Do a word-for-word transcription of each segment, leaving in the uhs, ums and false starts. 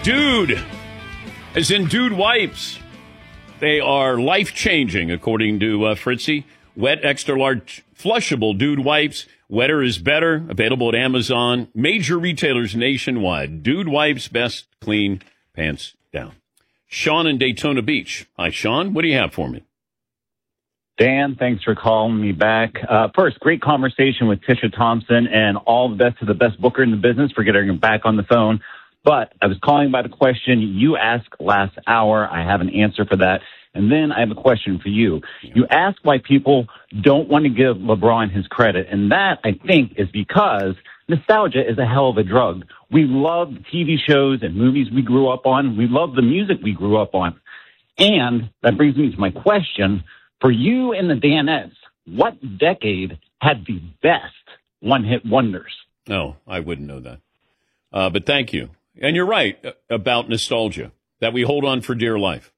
Dude, as in Dude wipes. They are life-changing, according to uh, Fritzy. Wet, extra-large, flushable Dude wipes. Wetter is better. Available at Amazon. Major retailers nationwide. Dude wipes, best clean pants down. Sean in Daytona Beach. Hi, Sean. What do you have for me? Dan, thanks for calling me back. Uh, first, great conversation with Tisha Thompson, and all the best to the best booker in the business for getting her back on the phone. But I was calling about a question you asked last hour. I have an answer for that. And then I have a question for you. You asked why people don't want to give LeBron his credit. And that, I think, is because nostalgia is a hell of a drug. We love T V shows and movies we grew up on. We love the music we grew up on. And that brings me to my question. For you and the Danettes, what decade had the best one-hit wonders? No, I wouldn't know that. Uh, but thank you. And you're right about nostalgia, that we hold on for dear life.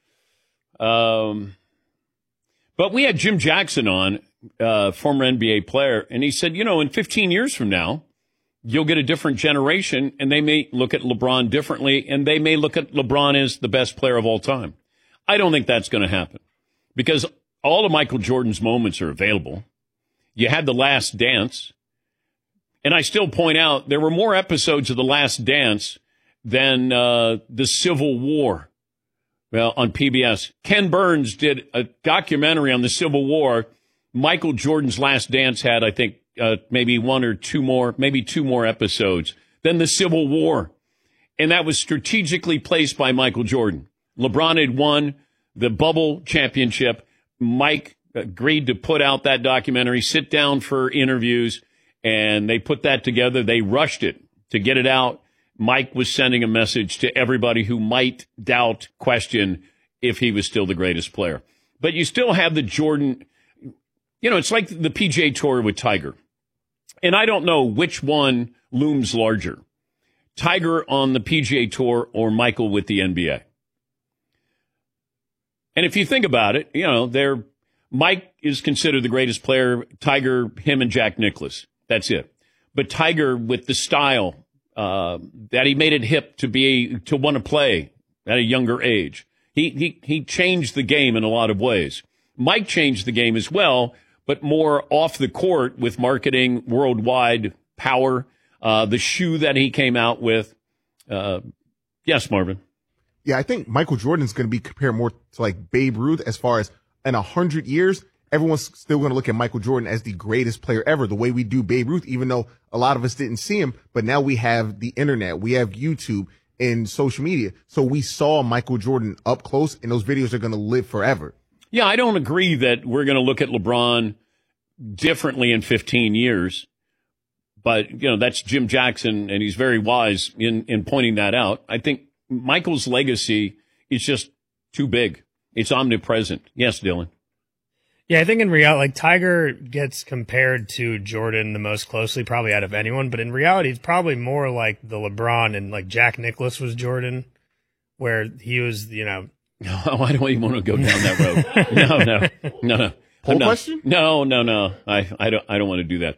Um, but we had Jim Jackson on, uh, former N B A player, and he said, you know, in fifteen years from now, you'll get a different generation, and they may look at LeBron differently, and they may look at LeBron as the best player of all time. I don't think that's going to happen because all of Michael Jordan's moments are available. You had The Last Dance. And I still point out there were more episodes of The Last Dance than uh, the Civil War. Well, on P B S. Ken Burns did a documentary on the Civil War. Michael Jordan's Last Dance had, I think, uh, maybe one or two more, maybe two more episodes than the Civil War. And that was strategically placed by Michael Jordan. LeBron had won the bubble championship. Mike agreed to put out that documentary, sit down for interviews. And they put that together. They rushed it to get it out. Mike was sending a message to everybody who might doubt, question if he was still the greatest player. But you still have the Jordan, you know, it's like the P G A Tour with Tiger. And I don't know which one looms larger, Tiger on the P G A Tour or Michael with the N B A. And if you think about it, you know, they're, Mike is considered the greatest player, Tiger, him and Jack Nicklaus. That's it. But Tiger, with the style uh, that he made it hip to be to want to play at a younger age, he, he he changed the game in a lot of ways. Mike changed the game as well, but more off the court with marketing, worldwide power, uh, the shoe that he came out with. Uh, yes, Marvin. Yeah, I think Michael Jordan's going to be compared more to like Babe Ruth as far as in a hundred years. Everyone's still going to look at Michael Jordan as the greatest player ever, the way we do Babe Ruth, even though a lot of us didn't see him. But now we have the internet, we have YouTube and social media. So we saw Michael Jordan up close, and those videos are going to live forever. Yeah, I don't agree that we're going to look at LeBron differently in fifteen years. But, you know, that's Jim Jackson, and he's very wise in, in pointing that out. I think Michael's legacy is just too big. It's omnipresent. Yes, Dylan. Yeah, I think in reality, like Tiger gets compared to Jordan the most closely, probably out of anyone. But in reality, it's probably more like the LeBron and like Jack Nicklaus was Jordan, where he was, you know. No, I don't even want to go down that road. No, no, no, no. Poll no. question? No, no, no. I, I don't. I don't want to do that.